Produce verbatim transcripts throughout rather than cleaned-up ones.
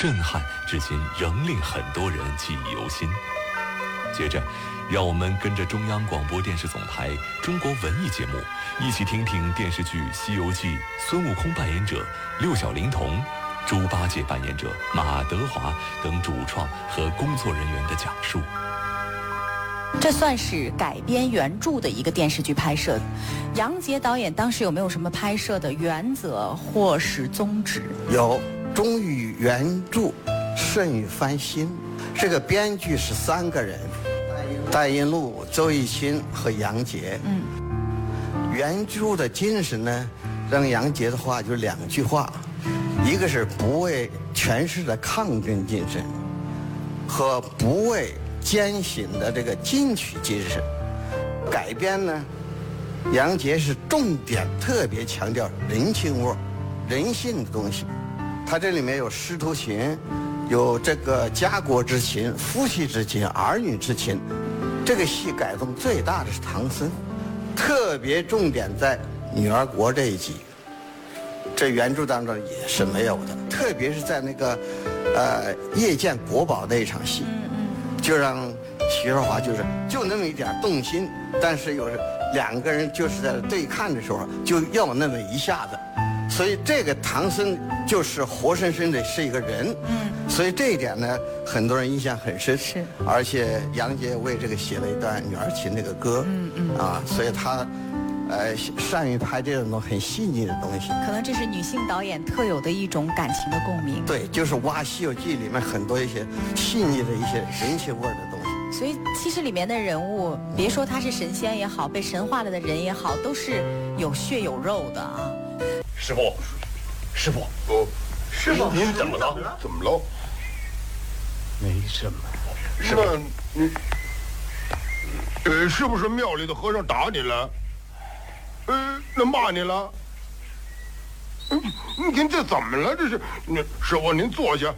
震撼，至今仍令很多人记忆犹新。接着，让我们跟着中央广播电视总台中国文艺节目，一起听听电视剧《西游记》孙悟空扮演者六小龄童、猪八戒扮演者马德华等主创和工作人员的讲述。 这算是改编原著的一个电视剧拍摄。杨洁导演当时有没有什么拍摄的原则或是宗旨？ 有，忠于原著，慎于翻新。这个编剧是三个人，戴银路、周逸清和杨洁。嗯，原著的精神呢，让杨洁的话就两句话，一个是不畏权势的抗争精神，和不畏艰辛的这个进取精神。改编呢，杨洁是重点特别强调人情味、人性的东西。它这里面有师徒情，有这个家国之情、夫妻之情、儿女之情。这个戏改动最大的是唐僧，特别重点在女儿国这一集，这原著当中也是没有的。特别是在那个呃夜见国宝那一场戏，就让徐少华就是就那么一点动心，但是有两个人就是在对看的时候就要那么一下子。所以这个唐僧就是活生生的是一个人，嗯，所以这一点呢，很多人印象很深。 是， 而且杨洁为这个写了一段《女儿情》这个歌，嗯嗯，啊，所以他，呃，善于拍这种很细腻的东西。 可能这是女性导演特有的一种感情的共鸣。 对，就是挖《西游记》里面很多一些细腻的一些人情味的东西。 所以其实里面的人物，别说他是神仙也好，被神化了的人也好，都是有血有肉的啊。 师傅，师傅，哦， 师傅， 您怎么了？ 怎么了？ 没什么。 师傅，你，呃，是不是庙里的和尚打你了？呃，那骂你了？嗯，您这怎么了？这是，您师傅，您坐下。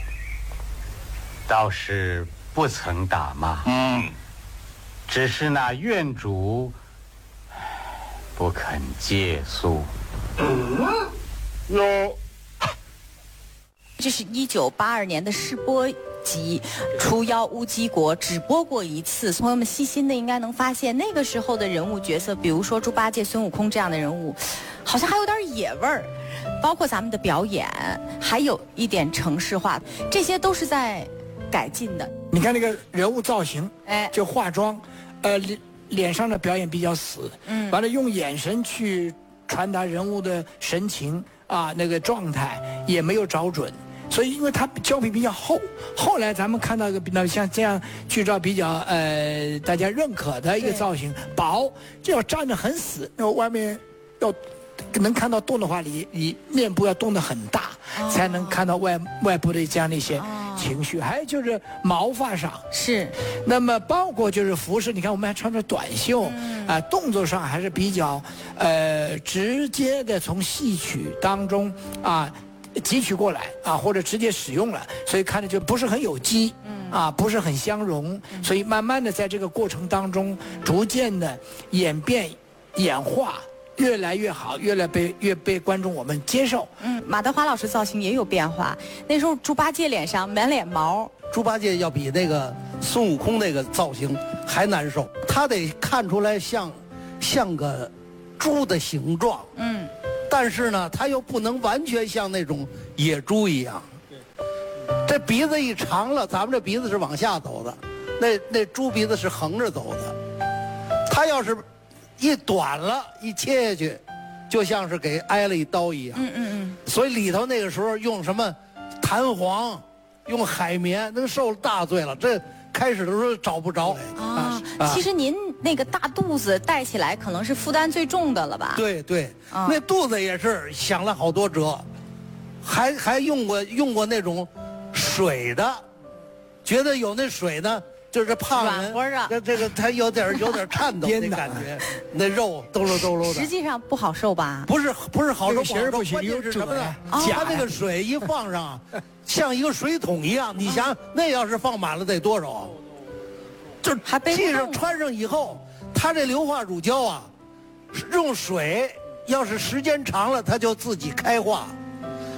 倒是不曾打骂， 嗯， 只是那院主不肯借宿。 嗯，哟， 这是一九八二年的试播集《除妖乌鸡国》，只播过一次。朋友们细心的应该能发现，那个时候的人物角色，比如说猪八戒、孙悟空这样的人物，好像还有点野味儿。包括咱们的表演，还有一点城市化，这些都是在改进的。 你看那个人物造型， 哎， 就化妆，呃，脸脸上的表演比较死，嗯，完了用眼神去传达人物的神情啊，那个状态也没有找准，所以因为它胶皮比较厚，后来咱们看到一个比较像这样剧照比较呃大家认可的一个造型，薄，这要站得很死，然后外面要能看到洞的话，里里面部要动得很大，哦，才能看到外外部的这样的一些情绪。哦，还有就是毛发上是， 那么包括就是服饰，你看我们还穿着短袖， 嗯， 啊，动作上还是比较呃直接的从戏曲当中啊汲取过来啊，或者直接使用了，所以看着就不是很有机，嗯，啊，不是很相容，嗯，所以慢慢的在这个过程当中，逐渐的演变演化。越来越好，越来被越被观众我们接受。 嗯，马德华老师造型也有变化。那时候猪八戒脸上满脸毛， 猪八戒要比那个孙悟空那个造型还难受，他得看出来像像个猪的形状。嗯，但是呢，他又不能完全像那种野猪一样。这鼻子一长了，咱们这鼻子是往下走的，那那猪鼻子是横着走的。他要是一短了，一切下去，就像是给挨了一刀一样。嗯嗯嗯。所以里头那个时候用什么弹簧，用海绵，那受了大罪了。这开始的时候找不着。 啊，啊其实您那个大肚子带起来，可能是负担最重的了吧？ 对对，啊，那肚子也是想了好多辙，还还用过用过那种水的，觉得有那水呢。就是胖人，这这个他有点有点颤抖的感觉，那肉抖搂抖搂的。 实际上不好受吧？ 不是不是好受， 不好受，关键是什么呢？它那个水一放上，像一个水桶一样。你想，那要是放满了得多少？就系上穿上以后，它这硫化乳胶啊，用水要是时间长了，它就自己开化。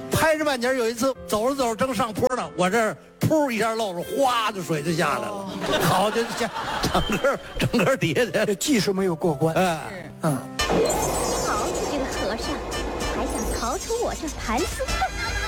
拍着半截，有一次走着走着正上坡呢，我这噗一下漏了，哗就水就下来了，好就下整个整个底下这技术没有过关。 哎，嗯。 好，这个和尚还想逃出我这盘丝洞。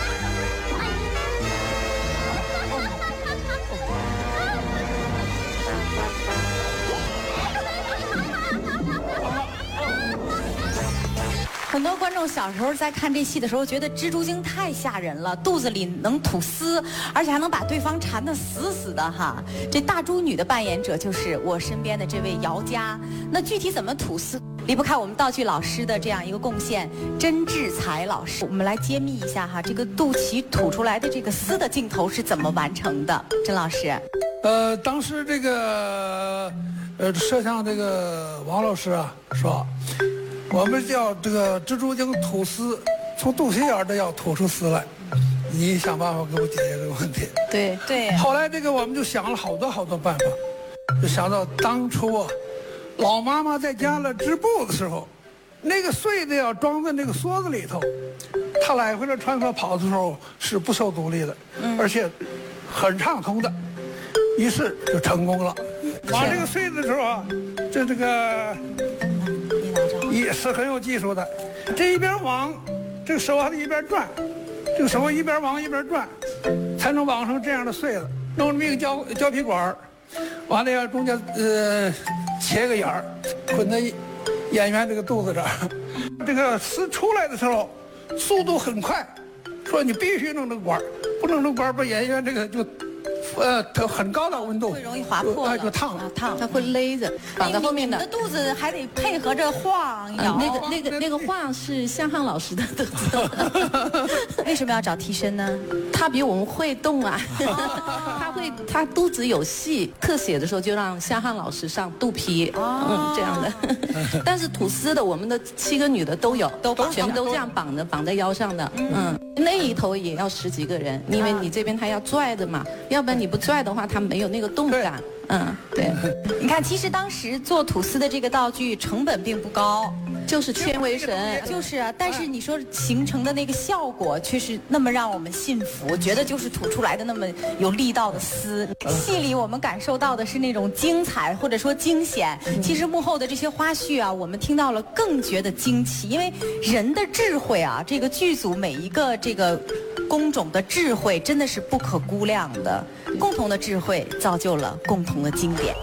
很多观众小时候在看这戏的时候，觉得蜘蛛精太吓人了，肚子里能吐丝，而且还能把对方缠得死死的哈。这大猪女的扮演者就是我身边的这位姚佳。那具体怎么吐丝，离不开我们道具老师的这样一个贡献，甄志才老师。我们来揭秘一下哈，这个肚脐吐出来的这个丝的镜头是怎么完成的？甄老师。 呃，当时这个呃摄像这个王老师啊说，我们叫这个蜘蛛精吐丝，从肚脐眼的要吐出丝来，你想办法给我解决这个问题。 对对。 后来这个我们就想了好多好多办法，就想到当初啊，老妈妈在家里织布的时候，那个穗子要装在那个梭子里头，她来回的穿梭跑的时候是不受阻力的，嗯、而且很畅通的，于是就成功了。绑这个穗子的时候啊，这这个。也是很有技术的，这一边网，这个手还得一边转，这个手一边网一边转，才能网成这样的穗子。弄这么一个胶胶皮管，完了要中间呃切个眼儿，捆在演员这个肚子这儿。这个丝出来的时候，速度很快，说你必须弄这个管，不弄这个管，把演员这个就。呃，它很高的温度会容易划破， 哎，就烫啊烫， 它会勒着，绑在后面的。 你的肚子还得配合着晃摇。 那个那个那个晃是向汉老师的肚子。 为什么要找替身呢？ 他比我们会动啊，他会他肚子有戏，特写的时候就让向汉老师上肚皮，嗯，这样的。但是吐丝的，我们的七个女的都有，都全部都这样绑着，绑在腰上的，嗯，那一头也要十几个人，因为你这边他要拽的嘛，要不然你不拽的话，它没有那个动感。嗯，对。 你看，其实当时做吐丝的这个道具成本并不高， 就是纤维绳， 就是啊。但是你说形成的那个效果，却是那么让我们信服，觉得就是吐出来的那么有力道的丝。戏里我们感受到的是那种精彩或者说惊险，其实幕后的这些花絮啊，我们听到了更觉得惊奇，因为人的智慧啊，这个剧组每一个这个工种的智慧真的是不可估量的，共同的智慧造就了共同的经典。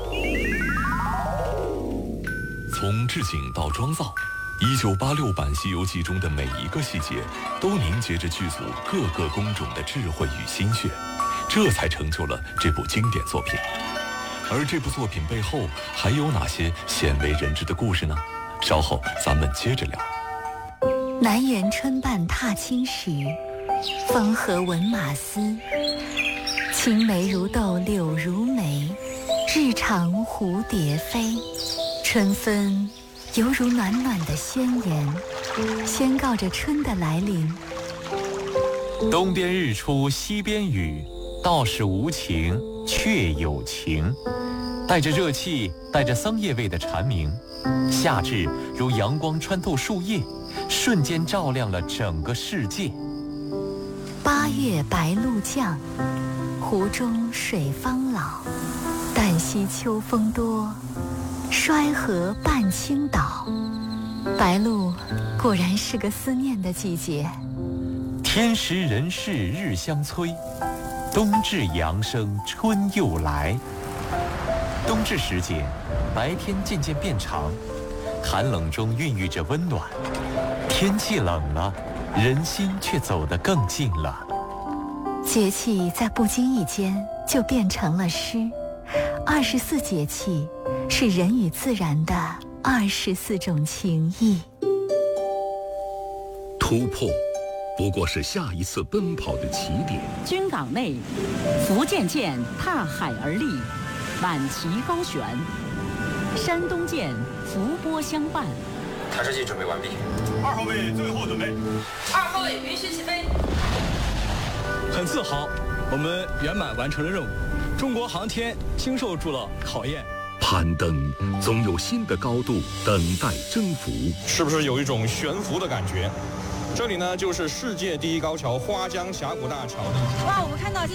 从置景到妆造，一九八六版《西游记》中的每一个细节都凝结着剧组各个工种的智慧与心血，这才成就了这部经典作品。而这部作品背后还有哪些鲜为人知的故事呢？稍后咱们接着聊。 南园春半踏青时，风和闻马嘶。青梅如豆柳如眉，日长蝴蝶飞。春分犹如暖暖的宣言，宣告着春的来临。 东边日出西边雨，道是无晴却有晴。带着热气，带着桑叶味的蝉鸣，夏至如阳光穿透树叶，瞬间照亮了整个世界。 八月白露降，湖中水方老。旦夕秋风多，衰河半倾倒。白露果然是个思念的季节。 天时人事日相催，冬至阳生春又来。冬至时节，白天渐渐变长，寒冷中孕育着温暖。天气冷了，人心却走得更近了。 节气在不经意间就变成了诗。二十四节气是人与自然的二十四种情谊。 突破不过是下一次奔跑的起点。 军港内，福建舰踏海而立，挽旗高悬；山东舰伏波相伴。 探视器准备完毕。 二号位最后准备。 二号位允许起飞。 很自豪，我们圆满完成了任务。中国航天经受住了考验。 攀登总有新的高度等待征服。 是不是有一种悬浮的感觉？ 这里呢就是世界第一高桥花江峡谷大桥的。 哇，我们看到。